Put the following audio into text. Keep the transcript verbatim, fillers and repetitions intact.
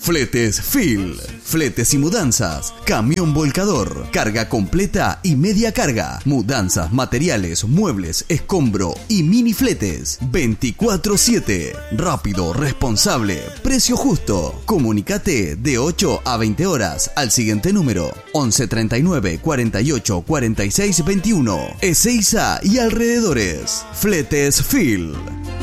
Fletes Phil, fletes y mudanzas, camión volcador, carga completa y media carga, mudanzas, materiales, muebles, escombro y mini fletes. veinticuatro siete, rápido, responsable, precio justo. Comunícate de ocho a veinte horas al siguiente número: once treinta y nueve cuarenta y ocho cuarenta y seis veintiuno. Ezeiza y alrededores. Fletes Phil.